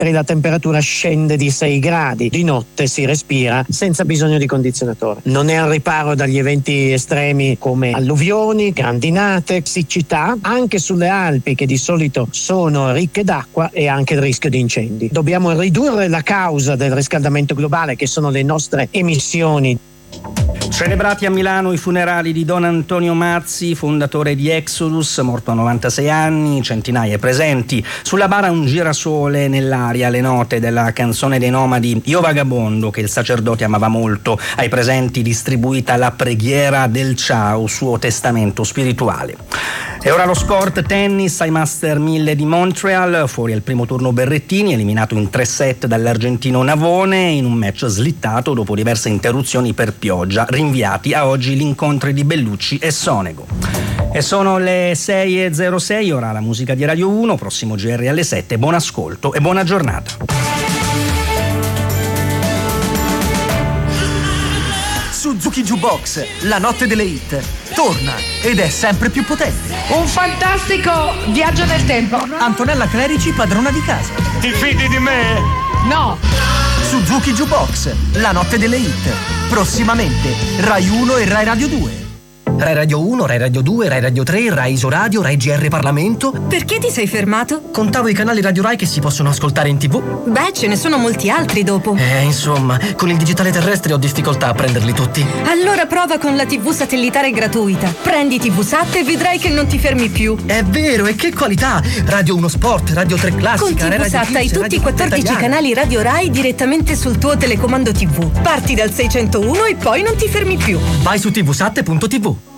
la temperatura scende di 6 gradi. Di notte si respira senza bisogno di condizionatore. Non è al riparo dagli eventi estremi come alluvioni, grandinate, siccità, anche sulle Alpi che di solito sono ricche d'acqua, e anche il rischio di incendi. Dobbiamo ridurre la causa del riscaldamento globale, che sono le nostre emissioni. Celebrati a Milano i funerali di Don Antonio Mazzi, fondatore di Exodus, morto a 96 anni, centinaia presenti. Sulla bara un girasole, nell'aria le note della canzone dei Nomadi Io Vagabondo, che il sacerdote amava molto. Ai presenti distribuita la preghiera del ciao, suo testamento spirituale. E ora lo sport, tennis ai Master 1000 di Montreal, fuori al primo turno Berrettini, eliminato in 3 set dall'argentino Navone in un match slittato dopo diverse interruzioni per pioggia. Rinviati a oggi gli incontri di Bellucci e Sonego. E sono le 6:06, ora la musica di Radio 1, prossimo GR alle 7. Buon ascolto e buona giornata. Suzuki Jukebox, la notte delle hit, torna ed è sempre più potente. Un fantastico viaggio nel tempo. Antonella Clerici, padrona di casa. Ti fidi di me? No. Suzuki Jukebox, la notte delle hit, prossimamente Rai 1 e Rai Radio 2. Rai Radio 1, Rai Radio 2, Rai Radio 3, Rai Isoradio, Rai GR Parlamento. Perché ti sei fermato? Contavo i canali Radio Rai che si possono ascoltare in TV. Beh, ce ne sono molti altri dopo. Insomma, con il digitale terrestre ho difficoltà a prenderli tutti. Allora prova con la TV satellitare gratuita. Prendi TV Sat e vedrai che non ti fermi più. È vero, e che qualità! Radio 1 Sport, Radio 3 Classica, con TV Radio Sat Kids, hai tutti i 14 italiana. canali Radio Rai direttamente sul tuo telecomando TV. Parti dal 601 e poi non ti fermi più. Vai su tvsat.tv.